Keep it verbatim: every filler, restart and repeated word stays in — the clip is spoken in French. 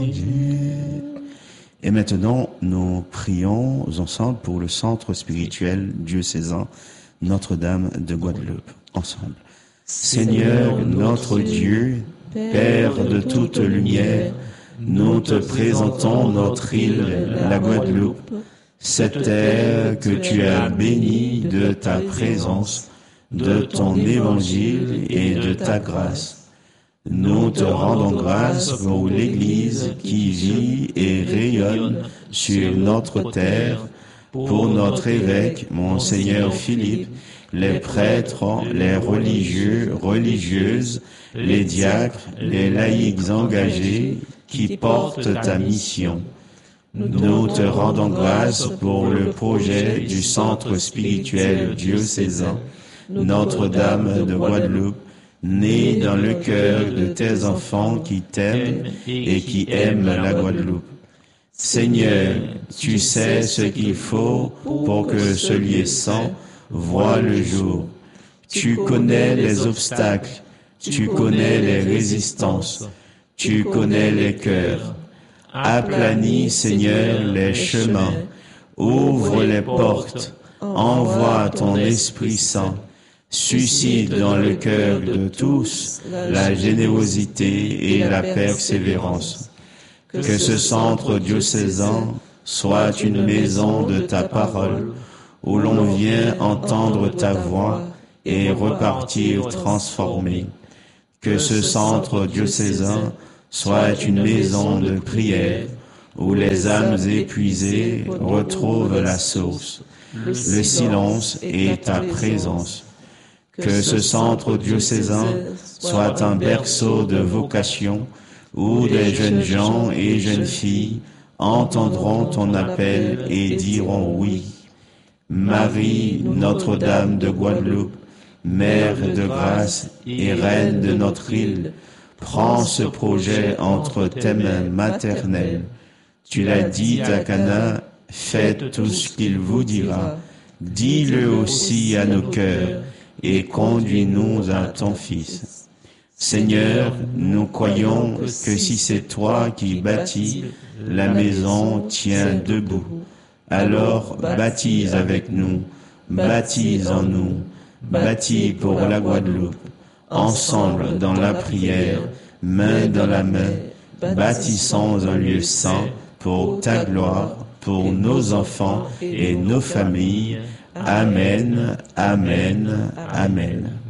Et maintenant, nous prions ensemble pour le centre spirituel diocésain Notre-Dame de Guadeloupe. Ensemble. Seigneur, notre Dieu, Père de toute lumière, nous te présentons notre île, la Guadeloupe, cette terre que tu as bénie de ta présence, de ton évangile et de ta grâce. Nous te rendons grâce pour l'Église qui vit et rayonne sur notre terre, pour notre évêque, Monseigneur Philippe, les prêtres, les religieux, religieuses, les diacres, les laïcs engagés qui portent ta mission. Nous te rendons grâce pour le projet du centre spirituel diocésain, Notre-Dame de Guadeloupe, né dans le cœur de tes enfants qui t'aiment et qui aiment la Guadeloupe. Seigneur, tu sais ce qu'il faut pour que ce lieu saint voie le jour. Tu connais les obstacles, tu connais les résistances, tu connais les cœurs. Aplanis, Seigneur, les chemins, ouvre les portes, envoie ton Esprit Saint. Suscite dans le cœur de tous la générosité et la persévérance. Que ce centre diocésain soit une maison de ta parole, où l'on vient entendre ta voix et repartir transformé. Que ce centre diocésain soit une maison de prière, où les âmes épuisées retrouvent la source, le silence et ta présence. Que ce centre diocésain soit un berceau de vocation où des jeunes gens et jeunes filles entendront ton appel et diront oui. Marie, Notre-Dame de Guadeloupe, Mère de grâce et Reine de notre île, prends ce projet entre tes mains maternelles. Tu l'as dit à Cana, faites tout ce qu'il vous dira. Dis-le aussi à nos cœurs et conduis-nous à ton Fils. Seigneur, nous croyons que si c'est toi qui bâtis, la maison tient debout. Alors baptise avec nous, baptise en nous, bâtis pour la Guadeloupe, ensemble dans la prière, main dans la main, bâtissons un lieu saint pour ta gloire, pour nos enfants et nos familles. Amen, amen, amen.